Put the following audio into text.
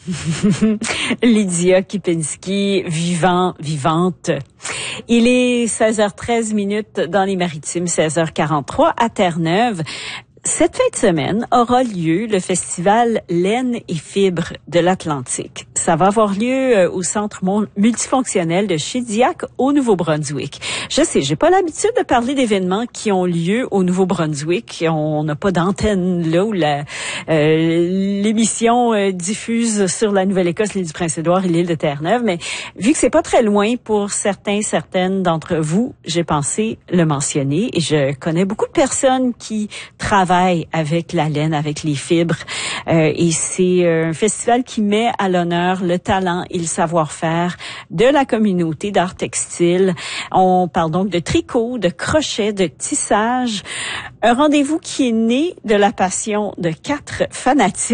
Lydia Kipinski, vivante. Il est 16h13 dans les Maritimes, 16h43 à Terre-Neuve. Cette fin de semaine aura lieu le festival Laine et Fibres de l'Atlantique. Ça va avoir lieu au centre multifonctionnel de Shediac au Nouveau-Brunswick. Je sais, j'ai pas l'habitude de parler d'événements qui ont lieu au Nouveau-Brunswick. On n'a pas d'antenne là où l'émission diffuse sur la Nouvelle-Écosse, l'île du Prince-Édouard et l'île de Terre-Neuve. Mais vu que c'est pas très loin pour certaines d'entre vous, j'ai pensé le mentionner. Et je connais beaucoup de personnes qui travaillent avec la laine, avec les fibres. Et c'est un festival qui met à l'honneur le talent et le savoir-faire de la communauté d'art textile. On parle donc de tricot, de crochet, de tissage. Un rendez-vous qui est né de la passion de 4 fanatiques